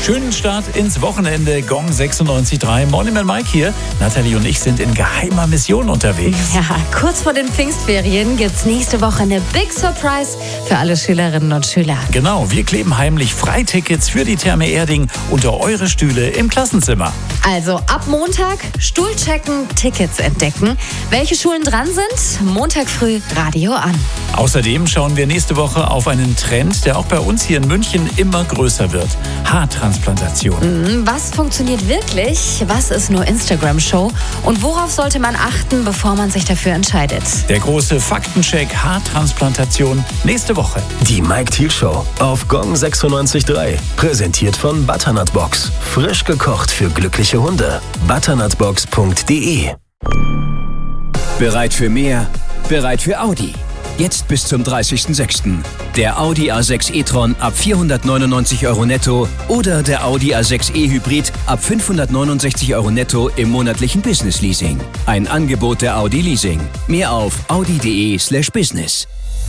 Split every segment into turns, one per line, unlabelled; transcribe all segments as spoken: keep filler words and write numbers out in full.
Schönen Start ins Wochenende. Gong sechsundneunzig Komma drei. Morning Man Mike hier. Nathalie und ich sind in geheimer Mission unterwegs.
Ja, kurz vor den Pfingstferien gibt's nächste Woche eine Big Surprise für alle Schülerinnen und Schüler.
Genau, wir kleben heimlich Freitickets für die Therme Erding unter eure Stühle im Klassenzimmer.
Also ab Montag Stuhl checken, Tickets entdecken. Welche Schulen dran sind? Montag früh Radio an.
Außerdem schauen wir nächste Woche auf einen Trend, der auch bei uns hier in München immer größer wird. Haartransplantation.
Was funktioniert wirklich? Was ist nur Instagram-Show? Und worauf sollte man achten, bevor man sich dafür entscheidet?
Der große Faktencheck Haartransplantation nächste Woche.
Die Mike Thiel Show auf Gong sechsundneunzig Komma drei. Präsentiert von Butternut Box. Frisch gekocht für glückliche Hunde. butternutbox punkt de.
Bereit für mehr? Bereit für Audi. Jetzt bis zum dreißigsten sechsten Der Audi A sechs e-tron ab vierhundertneunundneunzig Euro netto oder der Audi A sechs e Hybrid ab fünfhundertneunundsechzig Euro netto im monatlichen Business Leasing. Ein Angebot der Audi Leasing. Mehr auf audi punkt de slash business.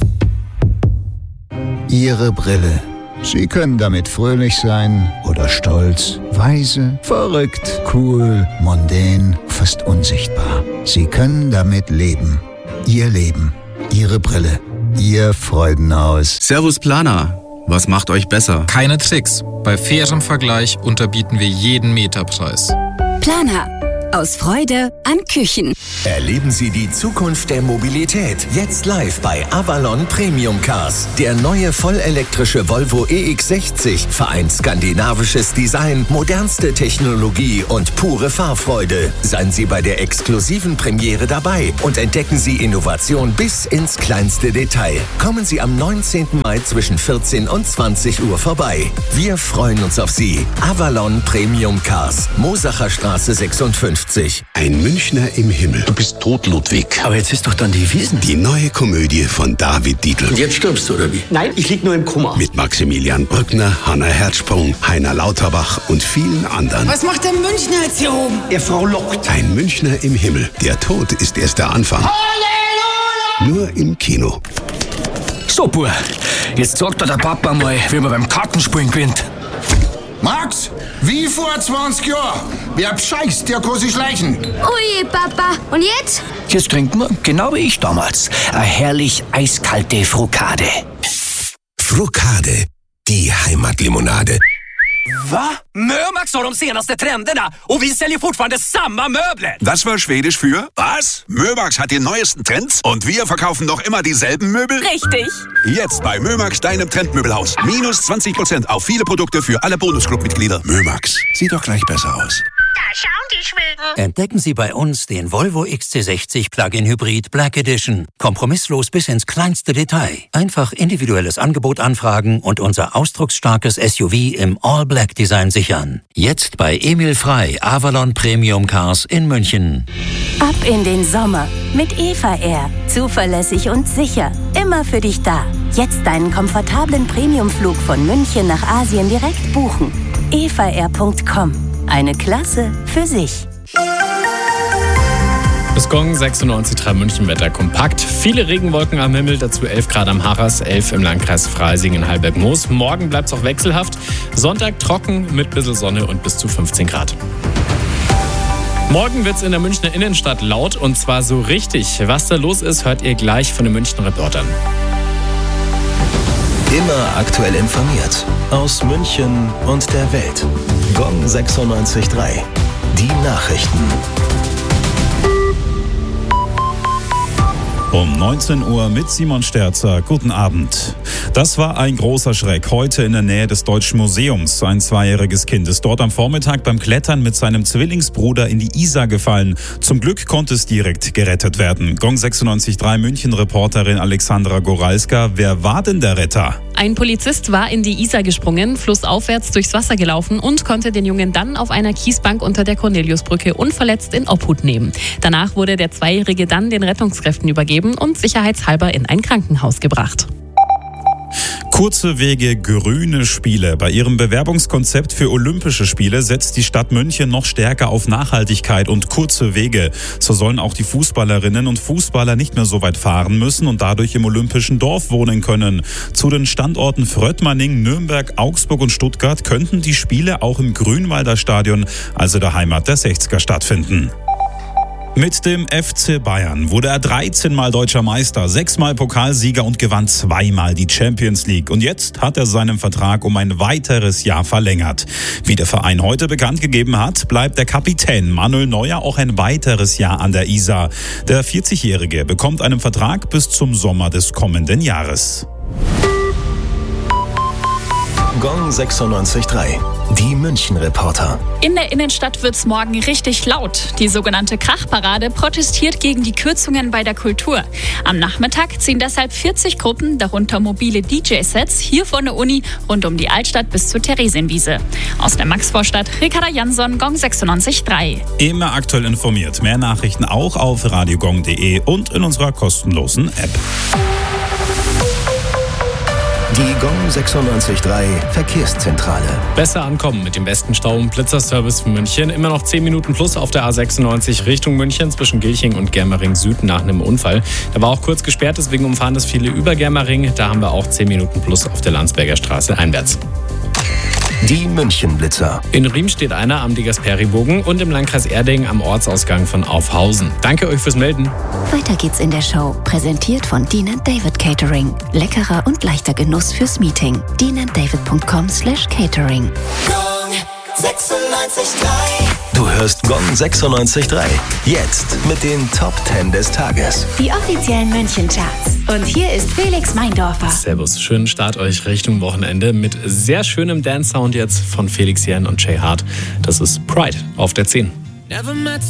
Ihre Brille. Sie können damit fröhlich sein oder stolz, weise, verrückt, cool, mondän, fast unsichtbar. Sie können damit leben. Ihr Leben. Ihre Brille. Ihr Freudenhaus.
Servus Planer. Was macht euch besser?
Keine Tricks. Bei fairem Vergleich unterbieten wir jeden Meterpreis.
Planer. Aus Freude an Küchen.
Erleben Sie die Zukunft der Mobilität jetzt live bei Avalon Premium Cars. Der neue vollelektrische Volvo E X sechzig vereint skandinavisches Design, modernste Technologie und pure Fahrfreude. Seien Sie bei der exklusiven Premiere dabei und entdecken Sie Innovation bis ins kleinste Detail. Kommen Sie am neunzehnten Mai zwischen vierzehn und zwanzig Uhr vorbei. Wir freuen uns auf Sie. Avalon Premium Cars, Mosacher Straße sechsundfünfzig.
Ein Münchner im Himmel.
Du bist tot, Ludwig.
Aber jetzt ist doch dann die Wiesn. Die neue Komödie von David Dietl.
Und jetzt stirbst du, oder wie? Nein, ich lieg nur im Koma.
Mit Maximilian Brückner, Hanna Herzsprung, Heiner Lauterbach und vielen anderen.
Was macht der Münchner jetzt hier oben?
Er frohlockt.
Ein Münchner im Himmel. Der Tod ist erst der Anfang. Halleluja! Nur im Kino.
So, Bub, jetzt sagt dir der Papa mal, wie man beim Kartenspielen gewinnt.
Max, wie vor zwanzig Jahren. Wer bescheißt, der kann sich schleichen.
Ui, Papa. Und jetzt?
Jetzt trinken wir, genau wie ich damals, eine herrlich eiskalte Frukade.
Frukade, die Heimatlimonade.
Va? Mömax har de senaste trenderna och vi säljer fortfarande samma möbler.
Das war Schwedisch für was? Mömax hat die neuesten Trends und wir verkaufen noch immer dieselben Möbel?
Richtig.
Jetzt bei Mömax, deinem Trendmöbelhaus. Minus zwanzig Prozent auf viele Produkte für alle Bonusclub-Mitglieder.
Mömax, sieht doch gleich besser aus.
Da schauen die Schweden.
Entdecken Sie bei uns den Volvo X C sechzig Plug-in Hybrid Black Edition. Kompromisslos bis ins kleinste Detail. Einfach individuelles Angebot anfragen und unser ausdrucksstarkes S U V im All-Black-Design sichern. Jetzt bei Emil Frey, Avalon Premium Cars in München.
Ab in den Sommer mit Eva Air. Zuverlässig und sicher. Immer für dich da. Jetzt deinen komfortablen Premiumflug von München nach Asien direkt buchen. eva air punkt com. Eine Klasse für sich.
Das Gong sechsundneunzig Komma drei München-Wetter kompakt. Viele Regenwolken am Himmel, dazu elf Grad am Harras, elf im Landkreis Freising in Halberg-Moos. Morgen bleibt es auch wechselhaft. Sonntag trocken mit bisschen Sonne und bis zu fünfzehn Grad. Morgen wird es in der Münchner Innenstadt laut und zwar so richtig. Was da los ist, hört ihr gleich von den Münchner Reportern.
Immer aktuell informiert. Aus München und der Welt. Gong sechsundneunzig Komma drei. Die Nachrichten.
Um neunzehn Uhr mit Simon Sterzer. Guten Abend. Das war ein großer Schreck. Heute in der Nähe des Deutschen Museums. Ein zweijähriges Kind ist dort am Vormittag beim Klettern mit seinem Zwillingsbruder in die Isar gefallen. Zum Glück konnte es direkt gerettet werden. Gong sechsundneunzig Komma drei München-Reporterin Alexandra Goralska. Wer war denn der Retter?
Ein Polizist war in die Isar gesprungen, flussaufwärts durchs Wasser gelaufen und konnte den Jungen dann auf einer Kiesbank unter der Corneliusbrücke unverletzt in Obhut nehmen. Danach wurde der Zweijährige dann den Rettungskräften übergeben und sicherheitshalber in ein Krankenhaus gebracht.
Kurze Wege, grüne Spiele. Bei ihrem Bewerbungskonzept für Olympische Spiele setzt die Stadt München noch stärker auf Nachhaltigkeit und kurze Wege. So sollen auch die Fußballerinnen und Fußballer nicht mehr so weit fahren müssen und dadurch im olympischen Dorf wohnen können. Zu den Standorten Fröttmanning, Nürnberg, Augsburg und Stuttgart könnten die Spiele auch im Grünwalder Stadion, also der Heimat der sechziger, stattfinden. Mit dem F C Bayern wurde er dreizehn Mal deutscher Meister, sechs Mal Pokalsieger und gewann zweimal die Champions League. Und jetzt hat er seinen Vertrag um ein weiteres Jahr verlängert. Wie der Verein heute bekannt gegeben hat, bleibt der Kapitän Manuel Neuer auch ein weiteres Jahr an der Isar. Der vierzigjährige bekommt einen Vertrag bis zum Sommer des kommenden Jahres.
Gong sechsundneunzig Komma drei. Die München-Reporter.
In der Innenstadt wird's morgen richtig laut. Die sogenannte Krachparade protestiert gegen die Kürzungen bei der Kultur. Am Nachmittag ziehen deshalb vierzig Gruppen, darunter mobile D J-Sets, hier von der Uni rund um die Altstadt bis zur Theresienwiese. Aus der Maxvorstadt, Ricarda Jansson, Gong sechsundneunzig Komma drei.
Immer aktuell informiert. Mehr Nachrichten auch auf radiogong punkt de und in unserer kostenlosen App.
Die Gong sechsundneunzig Komma drei Verkehrszentrale.
Besser ankommen mit dem besten Stau- und Blitzerservice für München. Immer noch zehn Minuten plus auf der A sechsundneunzig Richtung München zwischen Gilching und Germering Süd nach einem Unfall. Da war auch kurz gesperrt, deswegen umfahren das viele über Germering. Da haben wir auch zehn Minuten plus auf der Landsberger Straße einwärts.
Die München-Blitzer.
In Riem steht einer am Digas-Peri-Bogen und im Landkreis Erding am Ortsausgang von Aufhausen. Danke euch fürs Melden.
Weiter geht's in der Show. Präsentiert von Dean and David Catering. Leckerer und leichter Genuss fürs Meeting. dean and david punkt com slash catering.
Gong sechsundneunzig Komma drei. Du hörst Gong sechsundneunzig Komma drei. Jetzt mit den Top zehn des Tages.
Die offiziellen München-Charts. Und hier ist Felix Meindorfer.
Servus, schönen Start euch Richtung Wochenende mit sehr schönem Dance-Sound jetzt von Felix Jähn und Jay Hart. Das ist Pride auf der zehn.